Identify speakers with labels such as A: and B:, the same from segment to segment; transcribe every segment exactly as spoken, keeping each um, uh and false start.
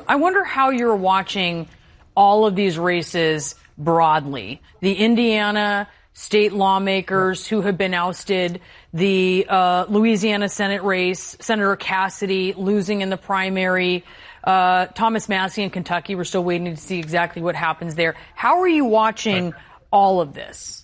A: I wonder how you're watching all of these races broadly. The Indiana state lawmakers who have been ousted, the uh, Louisiana Senate race, Senator Cassidy losing in the primary, uh, Thomas Massie in Kentucky. We're still waiting to see exactly what happens there. How are you watching all of this?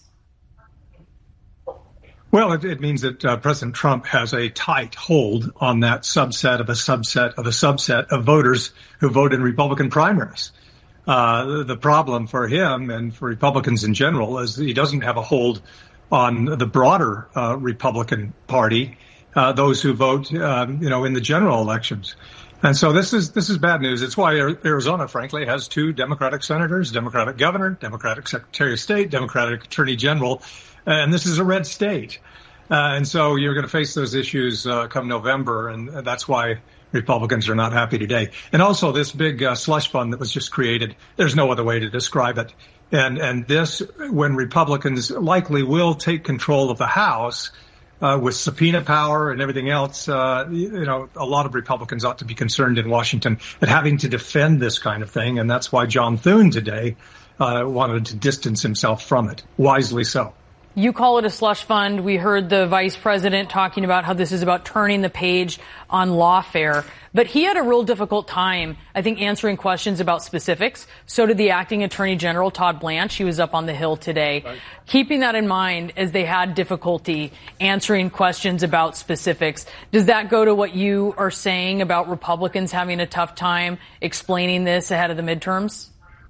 B: Well, it, it means that uh, President Trump has a tight hold on that subset of a subset of a subset of voters who vote in Republican primaries. Uh, the problem for him and for Republicans in general is he doesn't have a hold on the broader uh, Republican Party, uh, those who vote, um, you know, in the general elections. And so this is this is bad news. It's why Arizona, frankly, has two Democratic senators, Democratic governor, Democratic Secretary of State, Democratic Attorney General, and this is a red state. Uh, and so you're going to face those issues uh, come November, and that's why Republicans are not happy today. And also this big uh, slush fund that was just created, there's no other way to describe it. And and this, when Republicans likely will take control of the House uh, with subpoena power and everything else, uh, you know, a lot of Republicans ought to be concerned in Washington at having to defend this kind of thing. And that's why John Thune today uh, wanted to distance himself from it, wisely so.
A: You call it a slush fund. We heard the vice president talking about how this is about turning the page on lawfare. But he had a real difficult time, I think, answering questions about specifics. So did the acting attorney general, Todd Blanche. He was up on the Hill today. Right. Keeping that in mind as they had difficulty answering questions about specifics, does that go to what you are saying about Republicans having a tough time explaining this ahead of the midterms?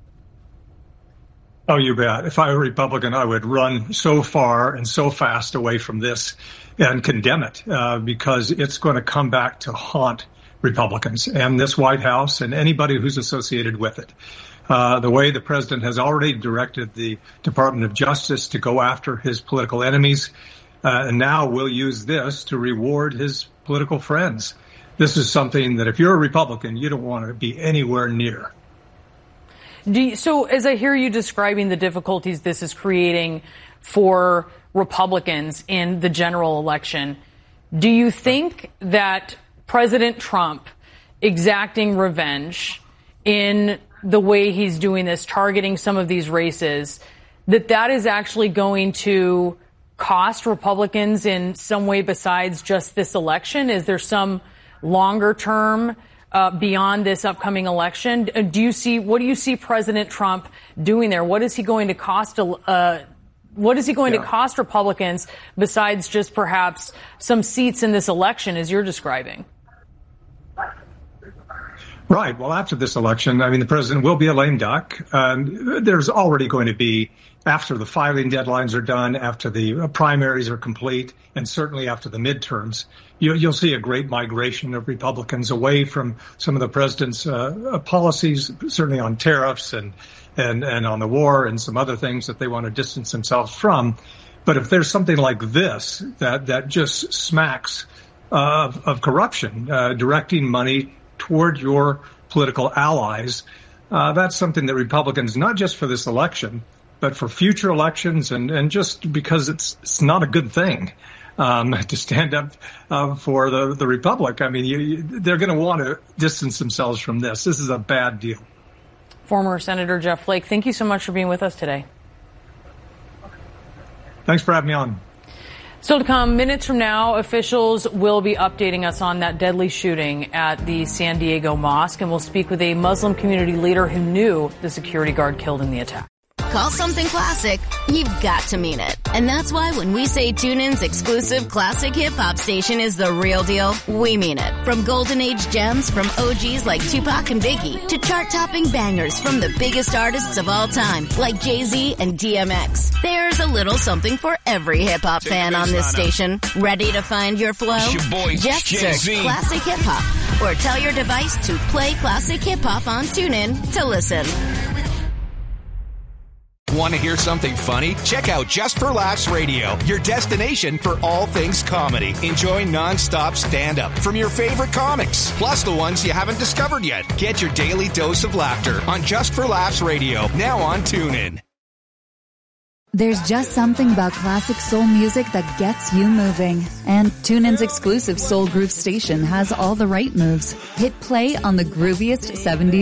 B: Oh, you bet. If I were a Republican, I would run so far and so fast away from this and condemn it uh, because it's going to come back to haunt Republicans and this White House and anybody who's associated with it. Uh, the way the president has already directed the Department of Justice to go after his political enemies, uh, and now will use this to reward his political friends. This is something that if you're a Republican, you don't want to be anywhere near.
A: Do you, so as I hear you describing the difficulties this is creating for Republicans in the general election, do you think that President Trump exacting revenge in the way he's doing this, targeting some of these races, that that is actually going to cost Republicans in some way besides just this election? Is there some longer term Uh, beyond this upcoming election? Do you see, what do you see President Trump doing there? What is he going to cost, uh, what is he going yeah. to cost Republicans besides just perhaps some seats in this election as you're describing?
B: Right. Well, after this election, I mean, the president will be a lame duck. Um, there's already going to be, after the filing deadlines are done, after the primaries are complete, and certainly after the midterms, you, you'll see a great migration of Republicans away from some of the president's uh, policies, certainly on tariffs and, and, and on the war and some other things that they want to distance themselves from. But if there's something like this that, that just smacks uh, of, of corruption, uh, directing money toward your political allies, uh, that's something that Republicans, not just for this election, but for future elections, and, and just because it's it's not a good thing um, to stand up uh, for the, the Republic. I mean, you, you, they're going to want to distance themselves from this. This is a bad deal.
A: Former Senator Jeff Flake, thank you so much for being with us today.
B: Thanks for having me on.
A: Still to come, minutes from now, officials will be updating us on that deadly shooting at the San Diego Mosque, and we'll speak with a Muslim community leader who knew the security guard killed in the attack.
C: Call something classic, you've got to mean it. And that's why when we say TuneIn's exclusive classic hip-hop station is the real deal, we mean it. From golden age gems from O Gs like Tupac and Biggie to chart-topping bangers from the biggest artists of all time like Jay-Z and D M X. There's a little something for every hip-hop fan on this station. Ready to find your flow?
D: Your boy,
C: Just
D: Jay-Z.
C: search Classic Hip-Hop or tell your device to play Classic Hip-Hop on TuneIn to listen.
D: Want to hear something funny? Check out Just for Laughs Radio, your destination for all things comedy. Enjoy non-stop stand-up from your favorite comics, plus the ones you haven't discovered yet. Get your daily dose of laughter on Just for Laughs Radio, now on TuneIn.
E: There's just something about classic soul music that gets you moving. And TuneIn's exclusive Soul Groove station has all the right moves. Hit play on the grooviest seventies